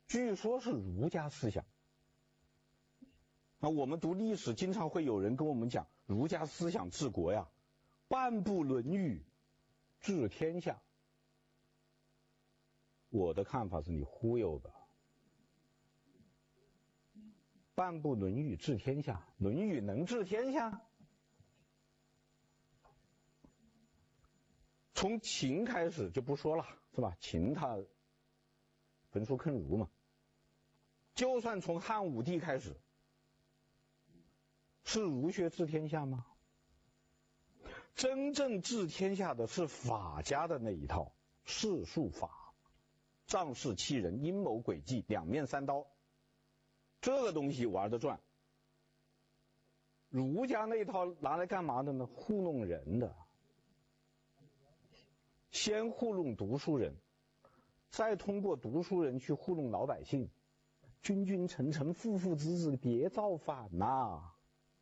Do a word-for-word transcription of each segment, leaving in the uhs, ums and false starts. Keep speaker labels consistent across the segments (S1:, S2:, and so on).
S1: 据说是儒家思想。那我们读历史，经常会有人跟我们讲，儒家思想治国呀，半部《论语》治天下。我的看法是你忽悠的。半部《论语》治天下，《论语》能治天下？从秦开始就不说了，是吧？秦他焚书坑儒嘛。就算从汉武帝开始，是儒学治天下吗？真正治天下的是法家的那一套世术法，仗势欺人，阴谋诡计，两面三刀，这个东西玩得转。儒家那一套拿来干嘛的呢？糊弄人的。先糊弄读书人，再通过读书人去糊弄老百姓。君君臣臣，父父子子，别造反呐、啊！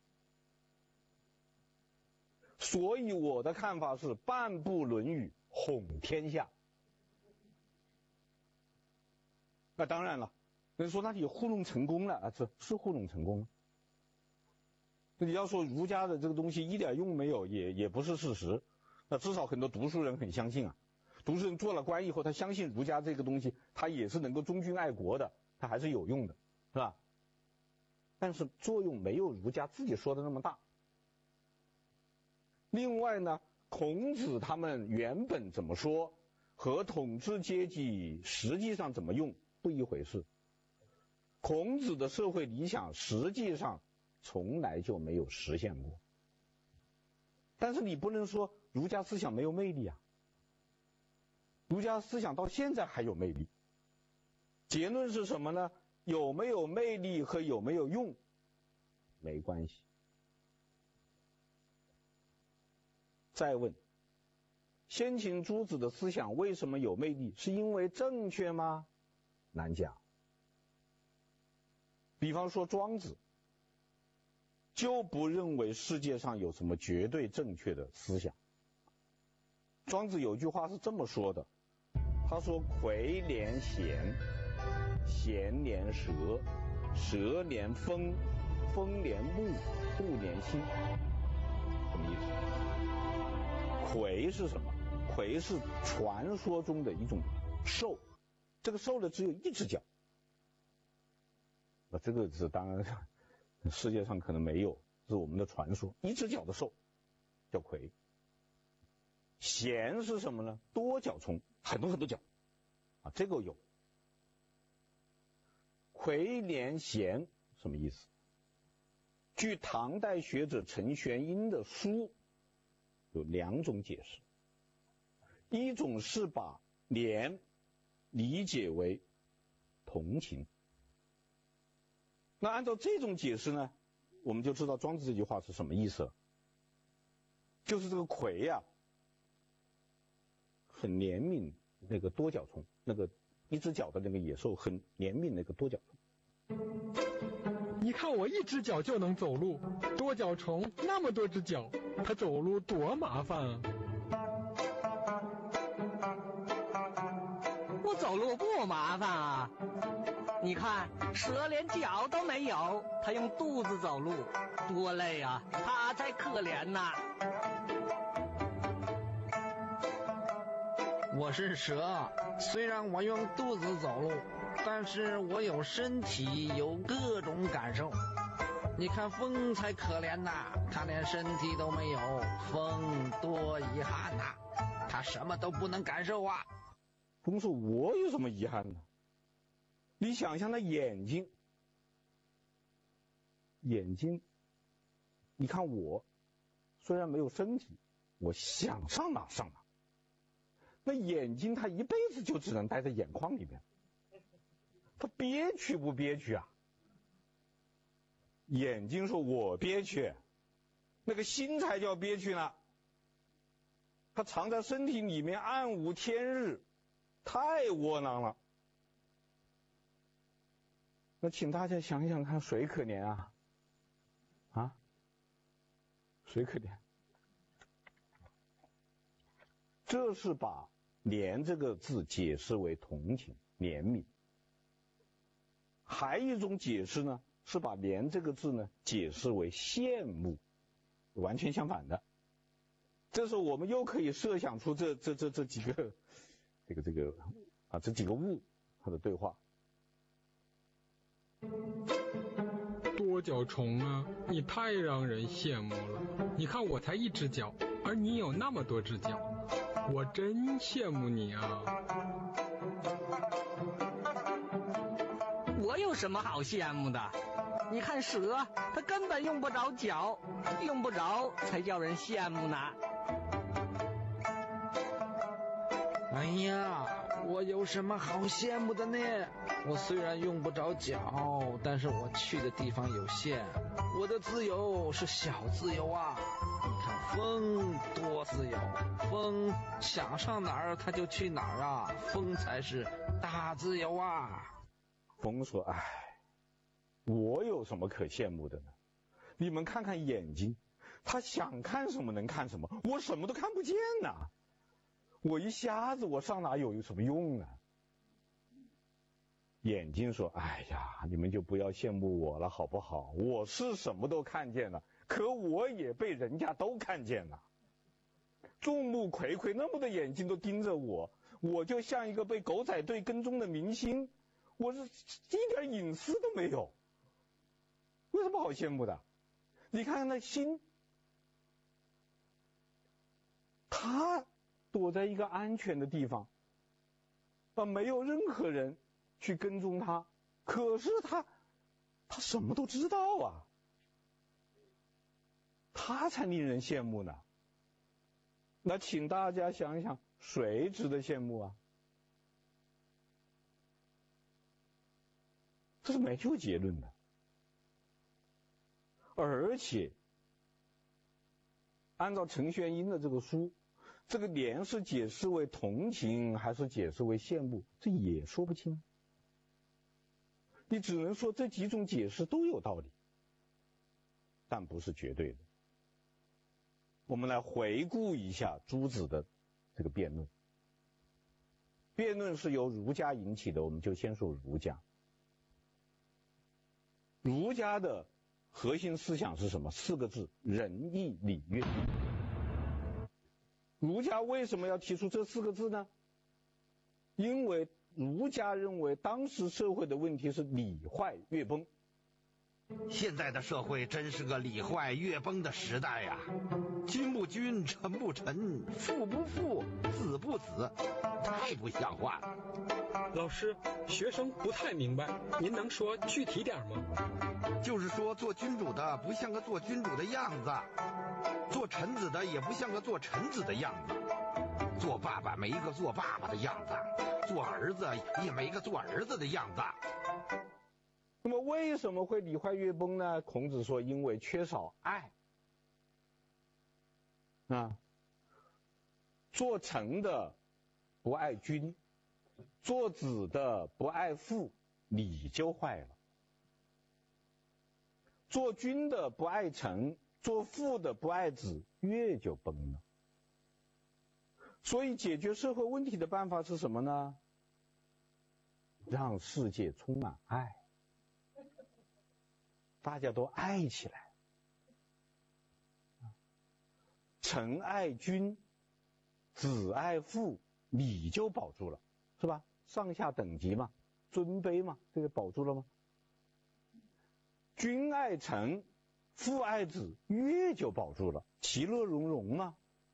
S1: 所以我的看法是，半部《论语》哄天下。那当然了，人说那你糊弄成功了啊，是是糊弄成功了。那你要说儒家的这个东西一点用没有，也也不是事实。那至少很多读书人很相信啊，读书人做了官以后，他相信儒家这个东西，他也是能够忠君爱国的，他还是有用的，是吧？但是作用没有儒家自己说的那么大。另外呢，孔子他们原本怎么说，和统治阶级实际上怎么用不一回事。孔子的社会理想实际上从来就没有实现过。但是你不能说儒家思想没有魅力啊，儒家思想到现在还有魅力。结论是什么呢？有没有魅力和有没有用没关系。再问，先秦诸子的思想为什么有魅力？是因为正确吗？难讲。比方说庄子就不认为世界上有什么绝对正确的思想。庄子有句话是这么说的，他说魁连弦，弦连蛇，蛇连风，风连木，木连心。什么意思？魁是什么？魁是传说中的一种兽，这个兽呢只有一只脚。那这个是当然世界上可能没有，是我们的传说。一只脚的兽叫魁。弦是什么呢？多脚虫，很多很多脚啊，这个有。魁连弦什么意思？据唐代学者陈玄英的书有两种解释，一种是把连理解为同情。那按照这种解释呢，我们就知道庄子这句话是什么意思了。就是这个魁呀、啊，很怜悯那个多脚虫，那个一只脚的那个野兽，很怜悯那个多脚虫。
S2: 你看我一只脚就能走路，多脚虫那么多只脚，它走路多麻烦啊！
S3: 我走路不麻烦啊！你看，蛇连脚都没有，它用肚子走路，多累啊！它才可怜呐！
S4: 我是蛇，虽然我用肚子走路，但是我有身体，有各种感受。你看风才可怜呐，它连身体都没有，风多遗憾呐，它什么都不能感受啊。
S1: 风说我有什么遗憾呢？你想象那眼睛，眼睛，你看我虽然没有身体，我想上哪上哪。那眼睛它一辈子就只能待在眼眶里面，它憋屈不憋屈啊？眼睛说我憋屈，那个心才叫憋屈呢。它藏在身体里面暗无天日，太窝囊了。那请大家想想看，谁可怜啊？啊？谁可怜？这是把怜这个字解释为同情、怜悯。 还一种解释呢，是把怜这个字呢解释为羡慕，完全相反的。这时候我们又可以设想出这这这这几个这个这个啊这几个物它的对话。
S2: 多脚虫啊，你太让人羡慕了。你看我才一只脚，而你有那么多只脚，我真羡慕你啊。
S3: 我有什么好羡慕的？你看蛇，它根本用不着脚，用不着才叫人羡慕呢。
S4: 哎呀，我有什么好羡慕的呢？我虽然用不着脚，但是我去的地方有限，我的自由是小自由啊。你看风多自由，风想上哪儿它就去哪儿啊，风才是大自由啊。
S1: 风说：哎，我有什么可羡慕的呢？你们看看眼睛，他想看什么能看什么，我什么都看不见呐。我一瞎子，我上哪有什么用啊？眼睛说：哎呀，你们就不要羡慕我了好不好？我是什么都看见了，可我也被人家都看见了。众目睽睽，那么多眼睛都盯着我，我就像一个被狗仔队跟踪的明星，我是一点隐私都没有，有什么好羡慕的？你看看那心，他躲在一个安全的地方，啊，没有任何人去跟踪他，可是他他什么都知道啊，他才令人羡慕呢。那请大家想一想，谁值得羡慕啊？这是没有结论的。而且按照陈玄英的这个书，这个怜是解释为同情还是解释为羡慕，这也说不清。你只能说这几种解释都有道理，但不是绝对的。我们来回顾一下朱子的这个辩论。辩论是由儒家引起的，我们就先说儒家。儒家的核心思想是什么？四个字：仁义礼乐。儒家为什么要提出这四个字呢？因为儒家认为当时社会的问题是礼坏乐崩。
S5: 现在的社会真是个礼坏乐崩的时代呀、啊！君不君，臣不臣，父不父，子不子，太不像话了。
S2: 老师，学生不太明白，您能说具体点吗？
S5: 就是说，做君主的不像个做君主的样子，做臣子的也不像个做臣子的样子，做爸爸没一个做爸爸的样子，做儿子也没一个做儿子的样子。
S1: 那么为什么会礼坏乐崩呢？孔子说，因为缺少爱。啊，做臣的不爱君，做子的不爱父，礼就坏了。做君的不爱臣，做父的不爱子，乐就崩了。所以解决社会问题的办法是什么呢？让世界充满爱，大家都爱起来。臣爱君，子爱父，礼就保住了，是吧？上下等级嘛，尊卑嘛，这个保住了吗？君爱臣，父爱子，乐就保住了，其乐融融嘛。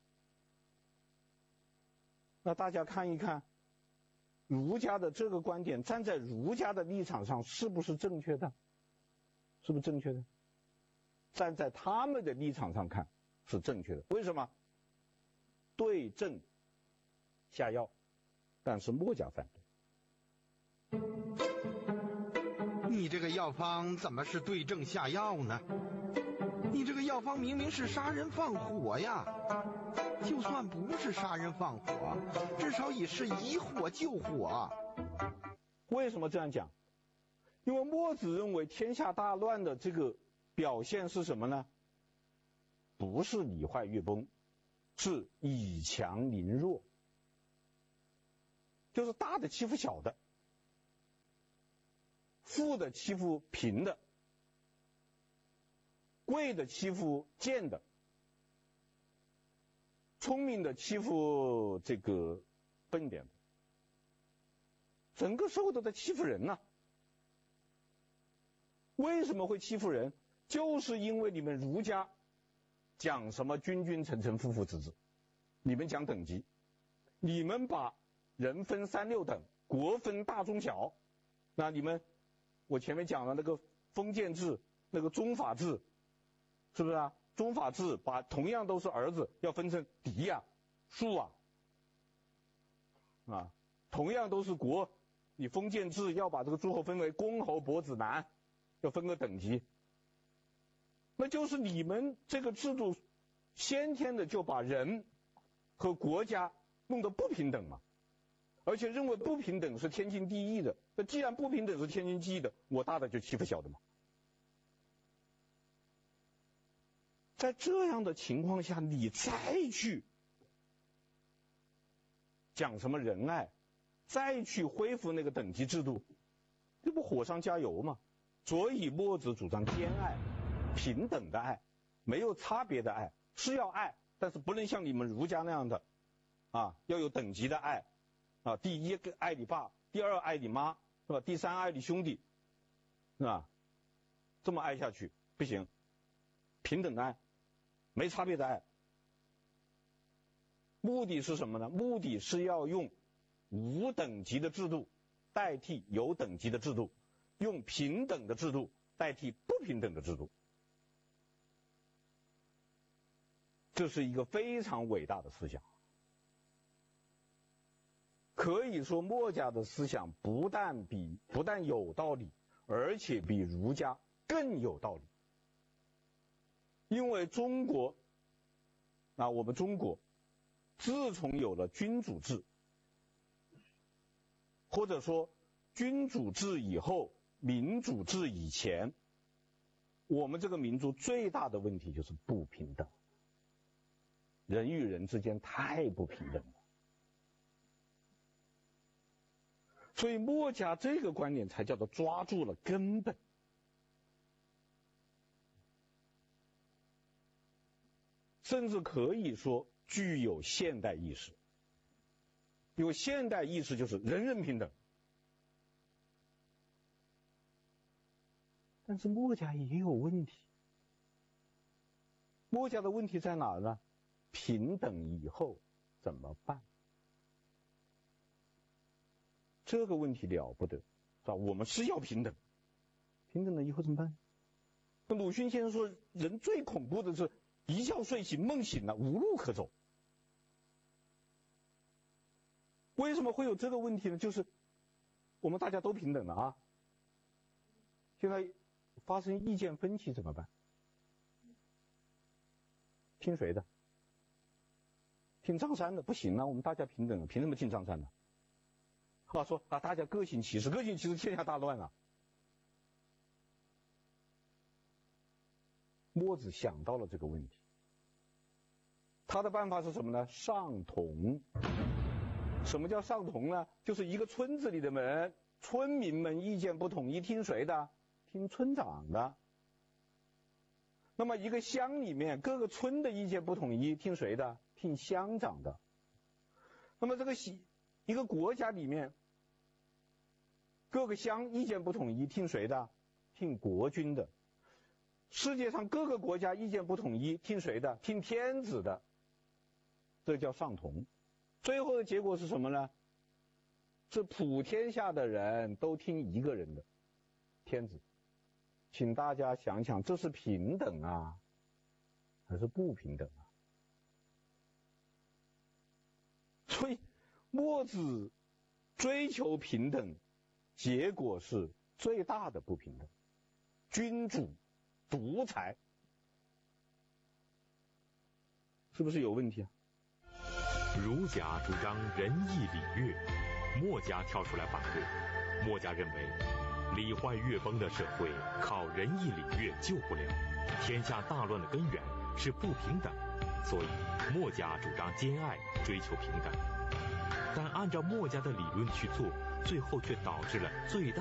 S1: 那大家看一看，儒家的这个观点，站在儒家的立场上是不是正确的？是不是正确的？站在他们的立场上看是正确的。为什么？对症下药，但是墨家反对。
S5: 你这个药方怎么是对症下药呢？你这个药方明明是杀人放火呀！就算不是杀人放火，至少也是以火救火。
S1: 为什么这样讲？因为墨子认为天下大乱的这个表现是什么呢？不是礼坏乐崩，是以强凌弱，就是大的欺负小的， 富的欺负贫的，贵的欺负贱的，聪明的欺负这个笨点的，整个社会都在欺负人呐、啊。为什么会欺负人？就是因为你们儒家讲什么君君臣臣父父子子，你们讲等级，你们把人分三六等，国分大中小。那你们，我前面讲了那个封建制，那个宗法制，是不是啊？宗法制把同样都是儿子，要分成嫡呀、啊、庶啊，啊，同样都是国，你封建制要把这个诸侯分为公侯伯子男，要分个等级。那就是你们这个制度先天的就把人和国家弄得不平等嘛，而且认为不平等是天经地义的。那既然不平等是天经地义的，我大的就欺负小的嘛。在这样的情况下，你再去讲什么仁爱，再去恢复那个等级制度，这不火上加油吗？所以墨子主张兼爱，平等的爱，没有差别的爱，是要爱，但是不能像你们儒家那样的啊，要有等级的爱啊，第一个爱你爸，第二爱你妈，是吧？第三爱你兄弟，是吧？这么爱下去不行，平等的爱，没差别的爱。目的是什么呢？目的是要用无等级的制度代替有等级的制度，用平等的制度代替不平等的制度。这是一个非常伟大的思想。可以说墨家的思想不但比不但有道理，而且比儒家更有道理。因为中国啊，我们中国自从有了君主制，或者说君主制以后民主制以前，我们这个民族最大的问题就是不平等，人与人之间太不平等了。所以墨家这个观点才叫做抓住了根本。甚至可以说具有现代意识，因为现代意识就是人人平等。但是墨家也有问题，墨家的问题在哪儿呢？平等以后怎么办？这个问题了不得，是吧？我们是要平等，平等了以后怎么办？那鲁迅先生说，人最恐怖的是一觉睡醒，梦醒了，无路可走。为什么会有这个问题呢？就是我们大家都平等了啊，现在发生意见分歧怎么办？听谁的？听张三的不行啊，我们大家平等了，凭什么听张三的？话说啊，大家各行其事，各行其事，天下大乱啊。墨子想到了这个问题，他的办法是什么呢？上同。什么叫上同呢？就是一个村子里的人，村民们意见不统一，听谁的？听村长的。那么一个乡里面各个村的意见不统一，听谁的？听乡长的。那么这个一个国家里面各个乡意见不统一，听谁的？听国君的。世界上各个国家意见不统一，听谁的？听天子的。这叫上同。最后的结果是什么呢？是普天下的人都听一个人的，天子。请大家想想，这是平等啊，还是不平等啊？所以墨子追求平等，结果是最大的不平等。君主独裁，是不是有问题啊？
S6: 儒家主张仁义礼乐，墨家跳出来反对。墨家认为，礼坏乐崩的社会靠仁义礼乐救不了，天下大乱的根源是不平等，所以墨家主张兼爱，追求平等。但按照墨家的理论去做，最后却导致了最大